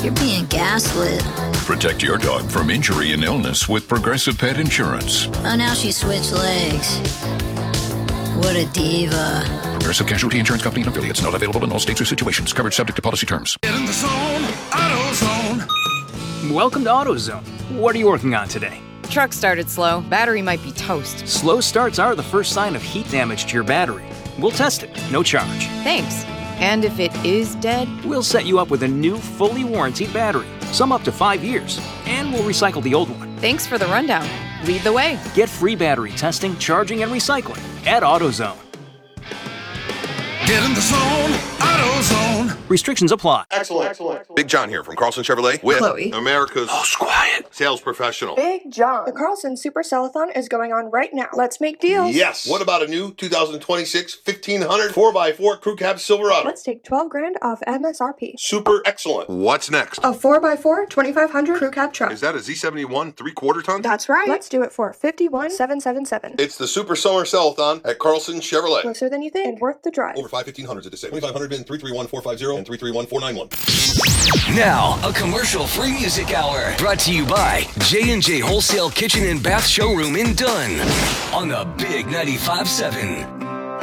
You're being gaslit. Protect your dog from injury and illness with Progressive Pet Insurance. Oh, now she switched legs. What a diva. Progressive Casualty Insurance Company and affiliates. Not available in all states or situations. Coverage subject to policy terms. Get in the zone, AutoZone. Welcome to AutoZone. What are you working on today? Truck started slow. Battery might be toast. Slow starts are the first sign of heat damage to your battery. We'll test it, no charge. Thanks. And if it is dead? We'll set you up with a new, fully warranted battery, some up to 5 years, and we'll recycle the old one. Thanks for the rundown. Lead the way. Get free battery testing, charging, and recycling at AutoZone. Get in the zone, AutoZone. Restrictions apply. Excellent. Big John here from Carlson Chevrolet with Chloe. America's most quiet sales professional. Big John. The Carlson Super Sellathon is going on right now. Let's make deals. Yes. What about a new 2026 1500 4x4 Crew Cab Silverado? Let's take $12,000 off MSRP. Super excellent. What's next? A 4x4 2500 Crew Cab truck. Is that a Z71 3/4 ton? That's right. Let's do it for $51,777. It's the Super Summer Sellathon at Carlson Chevrolet. Closer than you think and worth the drive. Over 5 1500s at this 2500 bin 331450 and 331491. Now, a commercial-free music hour brought to you by J&J Wholesale Kitchen and Bath Showroom in Dunn on the Big 95.7.